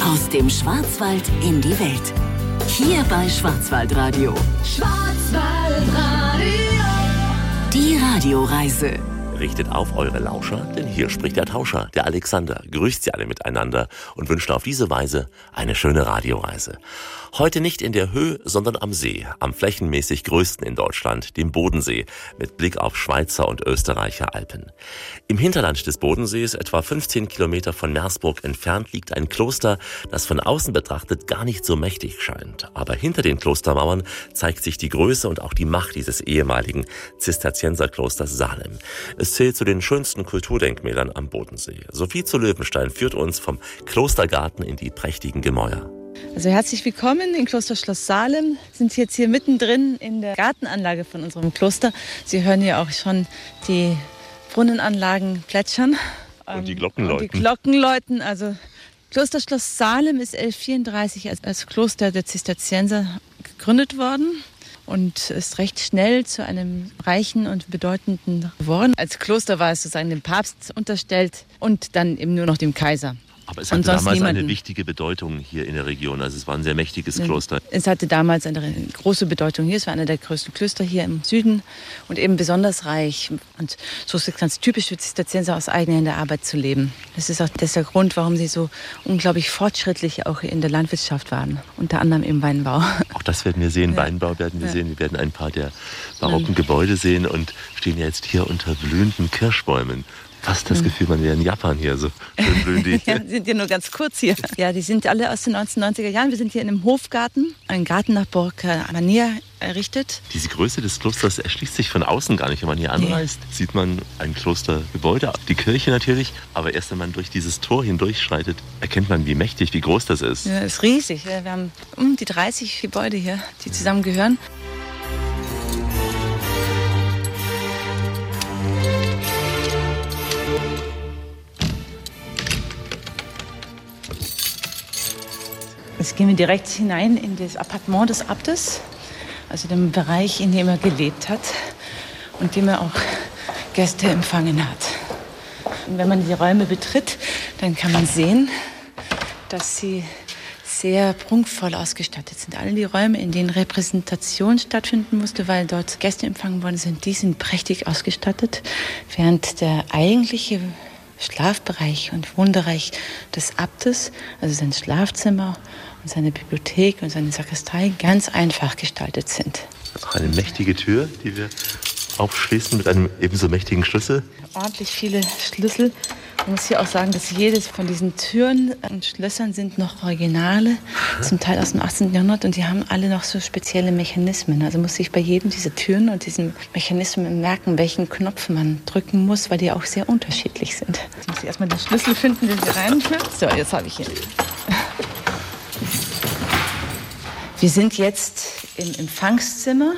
Aus dem Schwarzwald in die Welt. Hier bei Schwarzwaldradio. Schwarzwaldradio. Die Radioreise. Richtet auf eure Lauscher, denn hier spricht der Tauscher, der Alexander, grüßt sie alle miteinander und wünscht auf diese Weise eine schöne Radioreise. Heute nicht in der Höhe, sondern am See, am flächenmäßig größten in Deutschland, dem Bodensee, mit Blick auf Schweizer und Österreicher Alpen. Im Hinterland des Bodensees, etwa 15 Kilometer von Meersburg entfernt, liegt ein Kloster, das von außen betrachtet gar nicht so mächtig scheint. Aber hinter den Klostermauern zeigt sich die Größe und auch die Macht dieses ehemaligen Zisterzienserklosters Salem. Es zählt zu den schönsten Kulturdenkmälern am Bodensee. Sophie zu Löwenstein führt uns vom Klostergarten in die prächtigen Gemäuer. Also herzlich willkommen in Kloster Schloss Salem. Wir sind jetzt hier mittendrin in der Gartenanlage von unserem Kloster. Sie hören hier auch schon die Brunnenanlagen plätschern. Und die Glocken läuten. Die Glocken läuten. Also Kloster Schloss Salem ist 1134 als Kloster der Zisterzienser gegründet worden und ist recht schnell zu einem reichen und bedeutenden geworden. Als Kloster war es sozusagen dem Papst unterstellt und dann eben nur noch dem Kaiser. Aber es hatte damals eine wichtige Bedeutung hier in der Region. Also es war ein sehr mächtiges Kloster. Es hatte damals eine große Bedeutung hier. Es war einer der größten Klöster hier im Süden und eben besonders reich. Und so ist es ganz typisch für Zisterzienser, aus eigener Hände Arbeit zu leben. Das ist auch der Grund, warum sie so unglaublich fortschrittlich auch in der Landwirtschaft waren. Unter anderem im Weinbau. Auch das werden wir sehen. Ja. Weinbau werden wir sehen. Wir werden ein paar der barocken Gebäude sehen und stehen jetzt hier unter blühenden Kirschbäumen. Fast das Gefühl, man wäre in Japan hier, so schön blühen die. Ja, sind ja nur ganz kurz hier. Ja, die sind alle aus den 1990er Jahren. Wir sind hier in einem Hofgarten, ein Garten nach Borca-Manier errichtet. Diese Größe des Klosters erschließt sich von außen gar nicht. Wenn man hier anreist, sieht man ein Klostergebäude, die Kirche natürlich. Aber erst wenn man durch dieses Tor hindurchschreitet, erkennt man, wie mächtig, wie groß das ist. Ja, das ist riesig. Wir haben um die 30 Gebäude hier, die zusammengehören. Jetzt gehen wir direkt hinein in das Appartement des Abtes, also den Bereich, in dem er gelebt hat und in dem er auch Gäste empfangen hat. Und wenn man die Räume betritt, dann kann man sehen, dass sie sehr prunkvoll ausgestattet sind. Alle die Räume, in denen Repräsentation stattfinden musste, weil dort Gäste empfangen worden sind, die sind prächtig ausgestattet, während der eigentliche Schlafbereich und Wohnbereich des Abtes, also sein Schlafzimmer und seine Bibliothek und seine Sakristei, ganz einfach gestaltet sind. Auch eine mächtige Tür, die wir aufschließen mit einem ebenso mächtigen Schlüssel. Ordentlich viele Schlüssel. Man muss hier auch sagen, dass jedes von diesen Türen und Schlössern sind noch Originale, zum Teil aus dem 18. Jahrhundert, und die haben alle noch so spezielle Mechanismen. Also muss sich bei jedem dieser Türen und diesen Mechanismen merken, welchen Knopf man drücken muss, weil die auch sehr unterschiedlich sind. Jetzt muss ich erstmal den Schlüssel finden, den wir reinführen. So, jetzt habe ich ihn. Wir sind jetzt im Empfangszimmer.